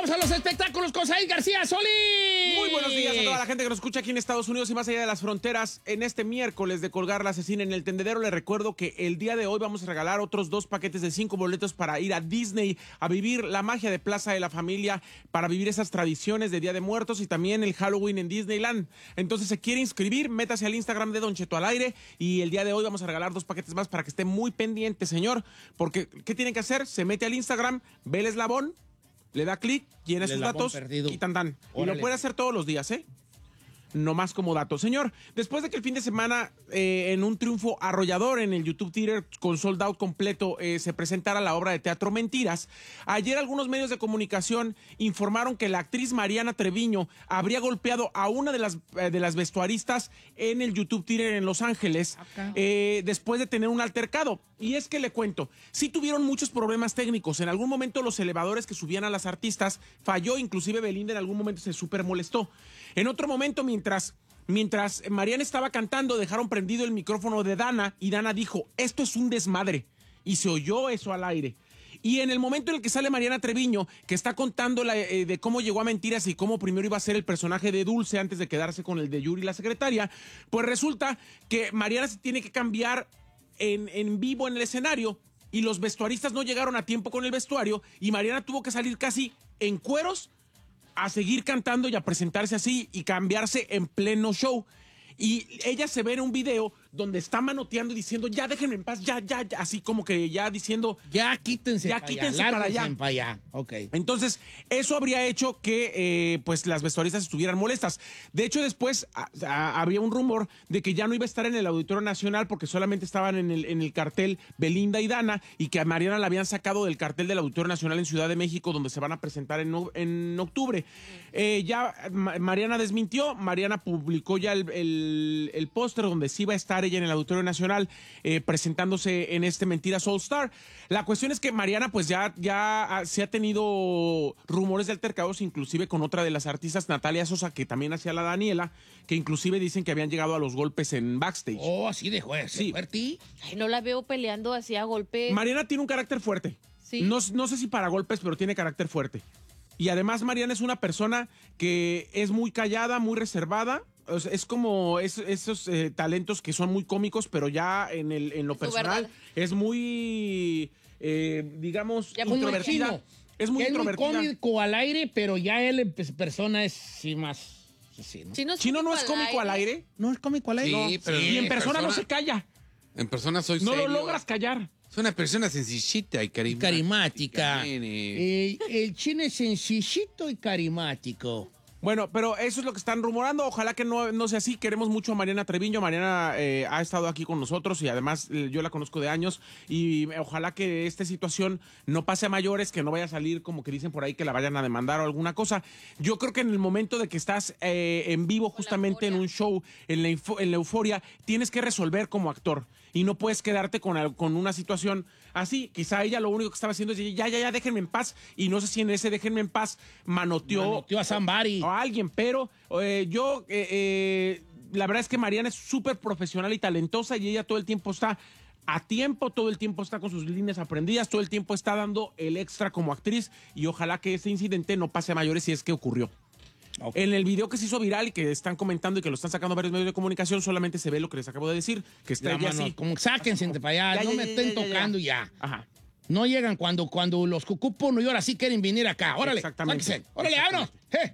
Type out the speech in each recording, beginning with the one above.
vamos a los espectáculos con Said García Solís. Muy buenos días a toda la gente que nos escucha aquí en Estados Unidos y más allá de las fronteras. En este miércoles de Colgar la Asesina en el Tendedero, les recuerdo que el día de hoy vamos a regalar otros 2 paquetes de 5 boletos para ir a Disney a vivir la magia de Plaza de la Familia, para vivir esas tradiciones de Día de Muertos y también el Halloween en Disneyland. Entonces, se quiere inscribir, métase al Instagram de Don Cheto al aire y el día de hoy vamos a regalar 2 paquetes más para que esté muy pendiente, señor, porque ¿qué tienen que hacer? Se mete al Instagram, ve el eslabón, le da clic, llena sus datos y tan. Y lo puede hacer todos los días, ¿eh? No más como dato. Señor, después de que el fin de semana, en un triunfo arrollador en el YouTube Theater con sold out completo, se presentara la obra de teatro Mentiras, ayer algunos medios de comunicación informaron que la actriz Mariana Treviño habría golpeado a una de las vestuaristas en el YouTube Theater en Los Ángeles, después de tener un altercado. Y es que le cuento, sí tuvieron muchos problemas técnicos. En algún momento los elevadores que subían a las artistas falló, inclusive Belinda en algún momento se súper molestó. En otro momento, mientras Mariana estaba cantando, dejaron prendido el micrófono de Dana y Dana dijo, esto es un desmadre. Y se oyó eso al aire. Y en el momento en el que sale Mariana Treviño, que está contando de cómo llegó a Mentiras y cómo primero iba a ser el personaje de Dulce antes de quedarse con el de Yuri, la secretaria, pues resulta que Mariana se tiene que cambiar en vivo en el escenario y los vestuaristas no llegaron a tiempo con el vestuario y Mariana tuvo que salir casi en cueros a seguir cantando y a presentarse así y cambiarse en pleno show. Y ella se ve en un video donde está manoteando y diciendo, ya déjenme en paz, ya, así como que ya diciendo, ya quítense para allá. Okay. Entonces, eso habría hecho que pues las vestuaristas estuvieran molestas. De hecho, después había un rumor de que ya no iba a estar en el Auditorio Nacional porque solamente estaban en el cartel Belinda y Dana y que a Mariana la habían sacado del cartel del Auditorio Nacional en Ciudad de México donde se van a presentar en octubre. Ya Mariana desmintió, Mariana publicó ya el póster donde sí iba a estar ella en el Auditorio Nacional presentándose en este Mentiras All Star. La cuestión es que Mariana pues ya se ha tenido rumores de altercados, inclusive con otra de las artistas, Natalia Sosa, que también hacía la Daniela, que inclusive dicen que habían llegado a los golpes en backstage. Oh, así de juez, sí. Fuerte. Ay, no la veo peleando así a golpe. Mariana tiene un carácter fuerte. Sí. No sé si para golpes, pero tiene carácter fuerte. Y además Mariana es una persona que es muy callada, muy reservada. O sea, es como esos talentos que son muy cómicos, pero ya en lo personal es muy, digamos, ya introvertida. Es muy introvertida. Es muy cómico al aire, pero ya él en persona es sí más... Sí, ¿no? ¿Chino no es cómico al aire? ¿No es cómico al aire? Sí, no. pero Y en persona no se calla. En persona soy No serio. lo logras callar. Es una persona sencillita y Carismática. Nene. El Chino es sencillito y carismático. Bueno, pero eso es lo que están rumorando. Ojalá que no sea así. Queremos mucho a Mariana Treviño. Mariana ha estado aquí con nosotros y además yo la conozco de años. Y ojalá que esta situación no pase a mayores, que no vaya a salir como que dicen por ahí que la vayan a demandar o alguna cosa. Yo creo que en el momento de que estás en vivo justamente en un show, en la euforia, tienes que resolver como actor. Y no puedes quedarte con una situación así. Quizá ella lo único que estaba haciendo es decir, ya, déjenme en paz. Y no sé si en ese déjenme en paz manoteó a somebody. O a alguien, pero la verdad es que Mariana es súper profesional y talentosa y ella todo el tiempo está a tiempo, todo el tiempo está con sus líneas aprendidas, todo el tiempo está dando el extra como actriz y ojalá que ese incidente no pase a mayores si es que ocurrió. Okay. En el video que se hizo viral y que están comentando y que lo están sacando varios medios de comunicación, solamente se ve lo que les acabo de decir, que está ella así. Como sáquense para allá, no me estén tocando ya. Ajá. No llegan cuando los cucupo y ahora sí quieren venir acá. Órale, exactamente. Sáquense. Órale, vámonos.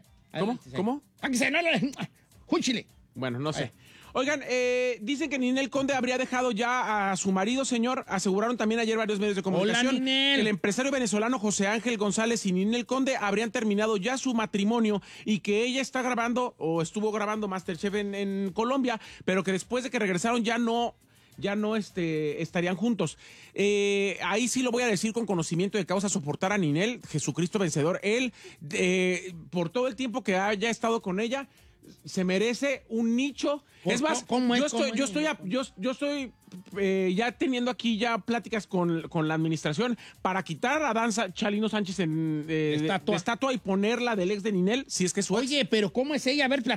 ¿Cómo? Sáquense, órale. Júchile. Bueno, no sé. Oigan, dicen que Ninel Conde habría dejado ya a su marido, señor. Aseguraron también ayer varios medios de comunicación. Hola, Ninel. Que el empresario venezolano José Ángel González y Ninel Conde habrían terminado ya su matrimonio y que ella está grabando o estuvo grabando MasterChef en Colombia, pero que después de que regresaron ya no estarían juntos. Ahí sí lo voy a decir con conocimiento de causa, soportar a Ninel, Jesucristo vencedor. Él, por todo el tiempo que haya estado con ella, se merece un nicho. Es más, yo estoy ya teniendo aquí ya pláticas con la administración para quitar a Danza Chalino Sánchez de estatua y ponerla del ex de Ninel, si es que es su ex. Oye, pero ¿cómo es ella? A ver,